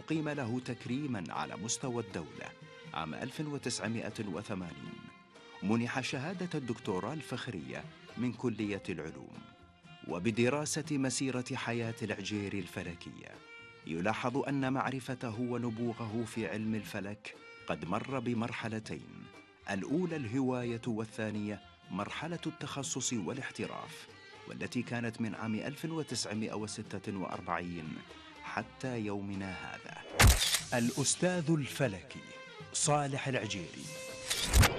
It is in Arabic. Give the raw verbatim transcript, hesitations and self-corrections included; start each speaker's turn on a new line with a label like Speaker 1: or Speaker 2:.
Speaker 1: أقيم له تكريما على مستوى الدولة عام ألف وتسعمائة وثمانين. منح شهادة الدكتوراه الفخرية من كلية العلوم. وبدراسة مسيرة حياة العجيري الفلكية يلاحظ أن معرفته ونبوغه في علم الفلك قد مر بمرحلتين: الأولى الهواية، والثانية مرحلة التخصص والاحتراف، والتي كانت من عام ألف وتسعمائة وستة وأربعين حتى يومنا هذا. الأستاذ الفلكي صالح العجيري.